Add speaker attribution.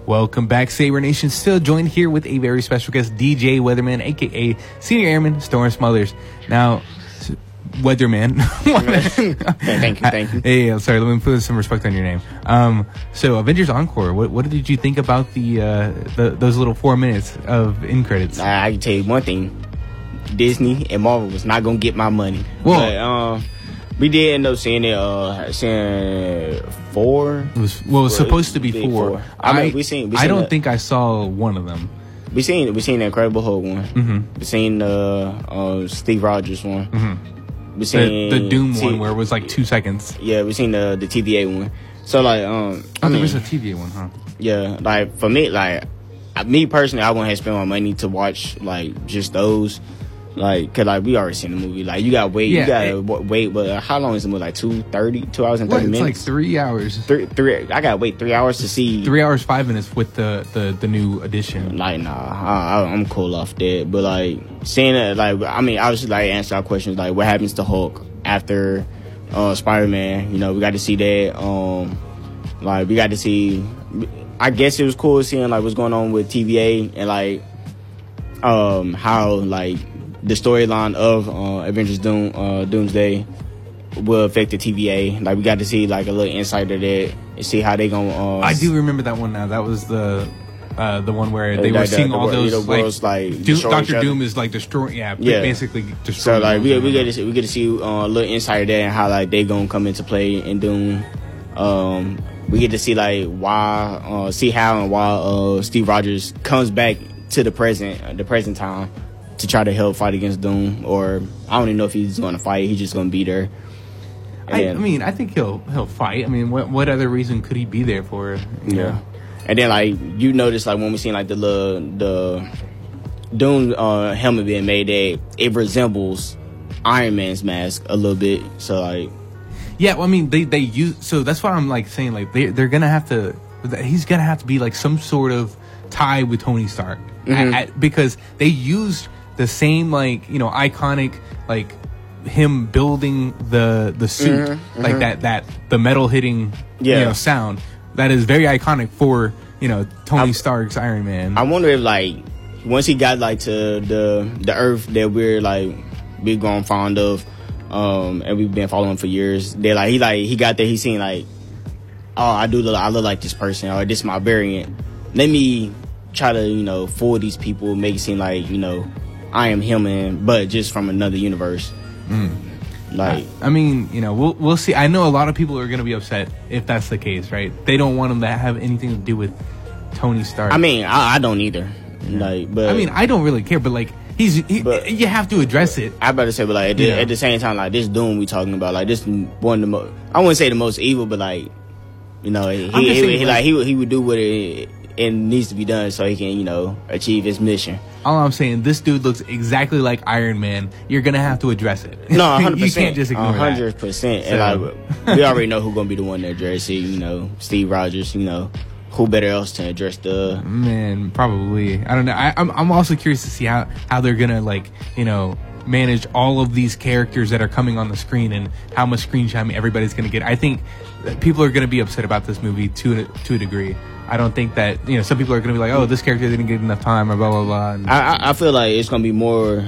Speaker 1: Welcome back, Saber Nation. Still joined here with a very special guest, DJ Weatherman, a.k.a. Senior Airman Storm Smothers. Now, Weatherman.
Speaker 2: Thank you.
Speaker 1: Hey, I'm sorry. Let me put some respect on your name. So, Avengers Encore. What did you think about those little 4 minutes of end credits?
Speaker 2: I can tell you one thing: Disney and Marvel was not gonna get my money.
Speaker 1: Well,
Speaker 2: we did end up seeing it. Seeing 4.
Speaker 1: It was supposed to be 4.
Speaker 2: We seen.
Speaker 1: I don't think I saw one of them.
Speaker 2: We seen the Incredible Hulk one.
Speaker 1: Mm-hmm.
Speaker 2: We seen the Steve Rogers one.
Speaker 1: Mm-hmm.
Speaker 2: We seen
Speaker 1: the Doom one where it was like 2 seconds.
Speaker 2: Yeah, we seen the TVA one. So like,
Speaker 1: there was a TVA one, huh?
Speaker 2: Yeah, like for me, me personally, I wouldn't have spent my money to watch like just those. Like, cause like we already seen the movie. Like you gotta wait, wait. But how long is the movie? Like 2 hours and 30 minutes.
Speaker 1: It's like 3 hours.
Speaker 2: Three. I gotta wait 3 hours to see.
Speaker 1: 3 hours 5 minutes with the new edition.
Speaker 2: Like I'm cool off that. But like seeing it, like I mean, obviously like answer our questions. Like what happens to Hulk after Spider-Man? You know, we got to see that. Like we got to see. I guess it was cool seeing like what's going on with TVA and like how like the storyline of Avengers Doomsday will affect the TVA. Like we got to see like a little insight of that and see how they gonna.
Speaker 1: I do remember that one now. That was the one where they were seeing all those like Doctor Doom is like destroying. Yeah, basically destroying.
Speaker 2: So like we get to see a little insight of that and how like they gonna come into play in Doom. We get to see like why see how and why Steve Rogers comes back to the present time to try to help fight against Doom. Or I don't even know if he's going to fight. He's just going to be there.
Speaker 1: I mean, I think he'll fight. I mean, what other reason could he be there for?
Speaker 2: Yeah. And then like you notice like when we seen like the Doom helmet being made, that it resembles Iron Man's mask a little bit. So like.
Speaker 1: Yeah, well, I mean, they use, so that's why I'm like saying like they're gonna have to. He's gonna have to be like some sort of tie with Tony Stark, because they used the same like iconic like him building the suit like that the metal hitting sound that is very iconic for Tony Stark's Iron Man.
Speaker 2: I wonder if like once he got like to the Earth that we're grown fond of. And we've been following for years. He got there. He seen like, oh, I look like this person, or this is my variant. Let me try to fool these people, make it seem like I am him, but just from another universe. Like,
Speaker 1: I mean, we'll see. I know a lot of people are gonna be upset if that's the case, right? They don't want him to have anything to do with Tony Stark.
Speaker 2: I mean, I don't either. Like, but
Speaker 1: I mean, I don't really care, but like. But you have to address it.
Speaker 2: I better say, but like at the same time, like this Doom we talking about, like this one of the most. I wouldn't say the most evil, but like he would do what it needs to be done so he can achieve his mission.
Speaker 1: All I'm saying, this dude looks exactly like Iron Man. You're gonna have to address it.
Speaker 2: No, 100%.
Speaker 1: You can't just ignore
Speaker 2: 100%. And like we already know who's gonna be the one to address it. Steve Rogers. Who better else to address the
Speaker 1: man? Probably. I don't know. I'm also curious to see how they're gonna manage all of these characters that are coming on the screen and how much screen time everybody's gonna get. I think that people are gonna be upset about this movie to a degree. I don't think that some people are gonna be like, oh, this character didn't get enough time or blah blah blah.
Speaker 2: I feel like it's gonna be more